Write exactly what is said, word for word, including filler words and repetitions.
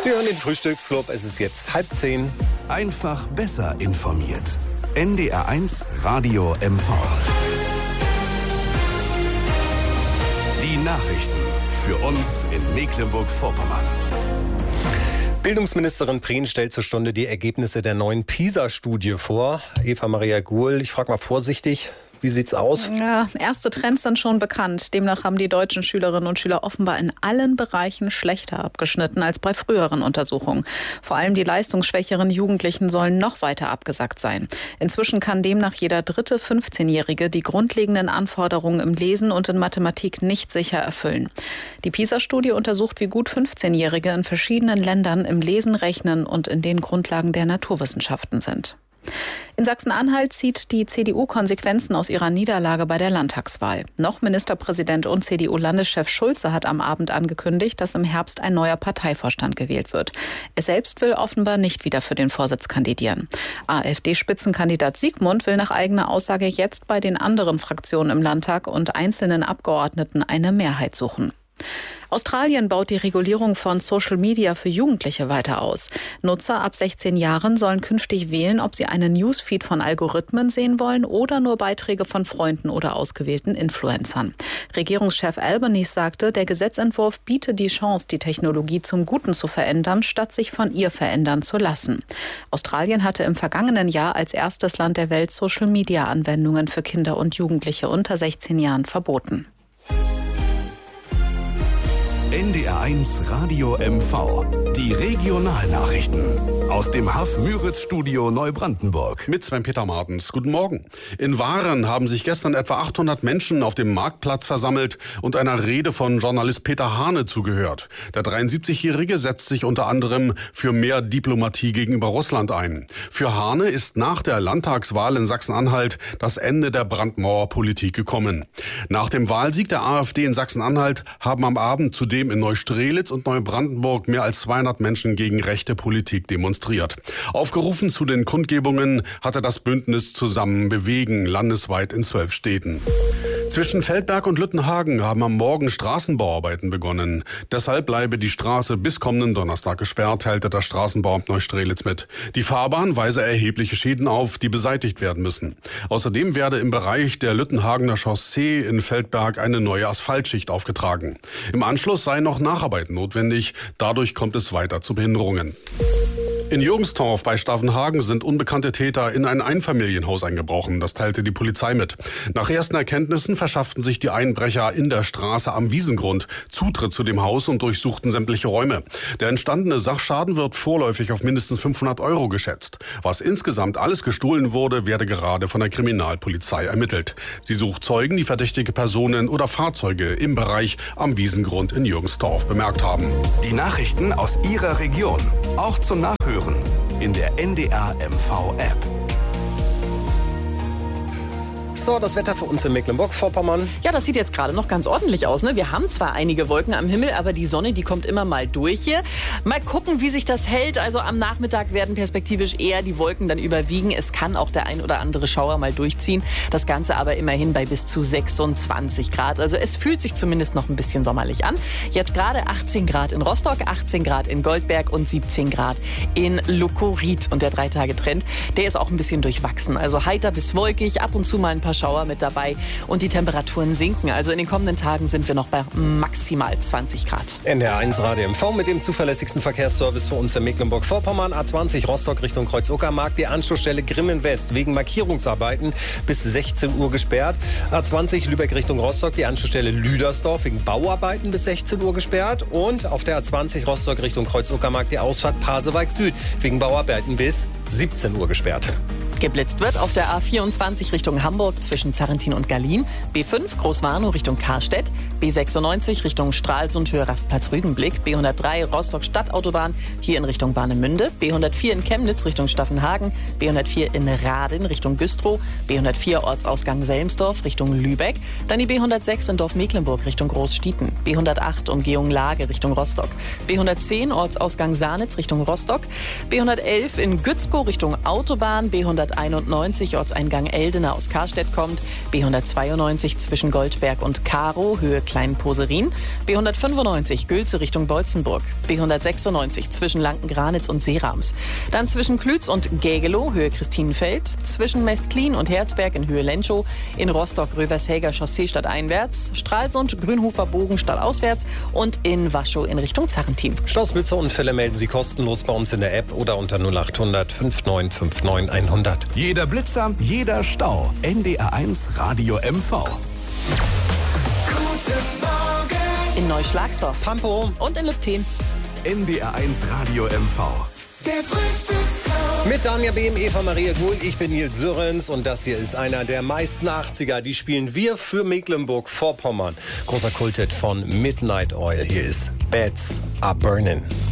Sie hören den Frühstücksclub, es ist jetzt halb zehn. Einfach besser informiert. N D R eins Radio M V. Die Nachrichten für uns in Mecklenburg-Vorpommern. Bildungsministerin Prehn stellt zur Stunde die Ergebnisse der neuen PISA-Studie vor. Eva Maria Guhl, ich frage mal vorsichtig, wie sieht's aus? Ja, erste Trends sind schon bekannt. Demnach haben die deutschen Schülerinnen und Schüler offenbar in allen Bereichen schlechter abgeschnitten als bei früheren Untersuchungen. Vor allem die leistungsschwächeren Jugendlichen sollen noch weiter abgesackt sein. Inzwischen kann demnach jeder dritte fünfzehnjährige die grundlegenden Anforderungen im Lesen und in Mathematik nicht sicher erfüllen. Die PISA-Studie untersucht, wie gut fünfzehnjährige in verschiedenen Ländern im Lesen, Rechnen und in den Grundlagen der Naturwissenschaften sind. In Sachsen-Anhalt zieht die C D U Konsequenzen aus ihrer Niederlage bei der Landtagswahl. Noch Ministerpräsident und C D U-Landeschef Schulze hat am Abend angekündigt, dass im Herbst ein neuer Parteivorstand gewählt wird. Er selbst will offenbar nicht wieder für den Vorsitz kandidieren. AfD-Spitzenkandidat Siegmund will nach eigener Aussage jetzt bei den anderen Fraktionen im Landtag und einzelnen Abgeordneten eine Mehrheit suchen. Australien baut die Regulierung von Social Media für Jugendliche weiter aus. Nutzer ab sechzehn Jahren sollen künftig wählen, ob sie einen Newsfeed von Algorithmen sehen wollen oder nur Beiträge von Freunden oder ausgewählten Influencern. Regierungschef Albanese sagte, der Gesetzentwurf biete die Chance, die Technologie zum Guten zu verändern, statt sich von ihr verändern zu lassen. Australien hatte im vergangenen Jahr als erstes Land der Welt Social Media Anwendungen für Kinder und Jugendliche unter sechzehn Jahren verboten. N D R eins Radio M V. Die Regionalnachrichten aus dem Haff-Müritz-Studio Neubrandenburg. Mit Sven-Peter Martens. Guten Morgen. In Waren haben sich gestern etwa achthundert Menschen auf dem Marktplatz versammelt und einer Rede von Journalist Peter Hane zugehört. Der dreiundsiebzigjährige setzt sich unter anderem für mehr Diplomatie gegenüber Russland ein. Für Hane ist nach der Landtagswahl in Sachsen-Anhalt das Ende der Brandmauerpolitik gekommen. Nach dem Wahlsieg der AfD in Sachsen-Anhalt haben am Abend zudem in Neustrelitz und Neubrandenburg mehr als zweihundert Menschen gegen rechte Politik demonstriert. Aufgerufen zu den Kundgebungen hatte das Bündnis Zusammen bewegen, landesweit in zwölf Städten. Zwischen Feldberg und Lüttenhagen haben am Morgen Straßenbauarbeiten begonnen. Deshalb bleibe die Straße bis kommenden Donnerstag gesperrt, teilte der Straßenbauamt Neustrelitz mit. Die Fahrbahn weise erhebliche Schäden auf, die beseitigt werden müssen. Außerdem werde im Bereich der Lüttenhagener Chaussee in Feldberg eine neue Asphaltschicht aufgetragen. Im Anschluss seien noch Nacharbeiten notwendig. Dadurch kommt es weiter zu Behinderungen. In Jürgenstorf bei Stavenhagen sind unbekannte Täter in ein Einfamilienhaus eingebrochen. Das teilte die Polizei mit. Nach ersten Erkenntnissen verschafften sich die Einbrecher in der Straße am Wiesengrund Zutritt zu dem Haus und durchsuchten sämtliche Räume. Der entstandene Sachschaden wird vorläufig auf mindestens fünfhundert Euro geschätzt. Was insgesamt alles gestohlen wurde, werde gerade von der Kriminalpolizei ermittelt. Sie sucht Zeugen, die verdächtige Personen oder Fahrzeuge im Bereich am Wiesengrund in Jürgenstorf bemerkt haben. Die Nachrichten aus Ihrer Region, auch zum Nachhören in der N D R M V App. So, das Wetter für uns in Mecklenburg-Vorpommern. Ja, das sieht jetzt gerade noch ganz ordentlich aus, ne? Wir haben zwar einige Wolken am Himmel, aber die Sonne, die kommt immer mal durch hier. Mal gucken, wie sich das hält. Also am Nachmittag werden perspektivisch eher die Wolken dann überwiegen. Es kann auch der ein oder andere Schauer mal durchziehen. Das Ganze aber immerhin bei bis zu sechsundzwanzig Grad. Also es fühlt sich zumindest noch ein bisschen sommerlich an. Jetzt gerade achtzehn Grad in Rostock, achtzehn Grad in Goldberg und siebzehn Grad in Lukorit. Und der Drei-Tage-Trend, der ist auch ein bisschen durchwachsen. Also heiter bis wolkig, ab und zu mal ein paar Schauer mit dabei und die Temperaturen sinken. Also in den kommenden Tagen sind wir noch bei maximal zwanzig Grad. N D R eins Radio M V mit dem zuverlässigsten Verkehrsservice für uns in Mecklenburg-Vorpommern. A zwanzig Rostock Richtung Kreuz-Uckermark. Die Anschlussstelle Grimmen West wegen Markierungsarbeiten bis sechzehn Uhr gesperrt. A zwanzig Lübeck Richtung Rostock. Die Anschlussstelle Lüdersdorf wegen Bauarbeiten bis sechzehn Uhr gesperrt. Und auf der A zwanzig Rostock Richtung Kreuz-Uckermark die Ausfahrt Pasewalk Süd wegen Bauarbeiten bis siebzehn Uhr gesperrt. Geblitzt wird auf der A vierundzwanzig Richtung Hamburg zwischen Zarrentin und Gallien, B fünf Großwarnow Richtung Karstedt, B sechsundneunzig Richtung Stralsund Höhe Rastplatz Rüdenblick, B hundertdrei Rostock Stadtautobahn hier in Richtung Warnemünde, B hundertvier in Chemnitz Richtung Staffenhagen, B hundertvier in Raden Richtung Güstrow, B hundertvier Ortsausgang Selmsdorf Richtung Lübeck, dann die B hundertsechs in Dorf-Mecklenburg Richtung Großstieten, B hundertacht Umgehung Lage Richtung Rostock, B hundertzehn Ortsausgang Sahnitz Richtung Rostock, B hundertelf in Gützkow Richtung Autobahn, B hundertzwölf hunderteinundneunzig Ortseingang Eldena aus Karstedt kommt, B hundertzweiundneunzig zwischen Goldberg und Karow, Höhe Kleinposerin, B hundertfünfundneunzig Gülze Richtung Beutzenburg, B hundertsechsundneunzig zwischen Lanken-Granitz und Seerams. Dann zwischen Klütz und Gägelow, Höhe Christinenfeld, zwischen Mestlin und Herzberg in Höhe Lenschow, in Rostock Rövershäger Chaussee stadteinwärts, Stralsund Grünhofer Bogen stadtauswärts und in Waschow in Richtung Zarrentin. Staus, Blitzer, Unfälle melden Sie kostenlos bei uns in der App oder unter null acht hundert fünfundneunzig neunundfünfzig hundert. Jeder Blitzer, jeder Stau. N D R eins Radio M V. Guten Morgen. In Neuschlagsdorf Pampo. und in Lübten. N D R eins Radio M V. Der Frühstücksclub. Mit Danja Behm, Eva Maria Guhl, ich bin Nils Sörens und das hier ist einer der meisten achtziger. Die spielen wir für Mecklenburg-Vorpommern. Großer Kulthit von Midnight Oil. Hier ist Beds Are Burning.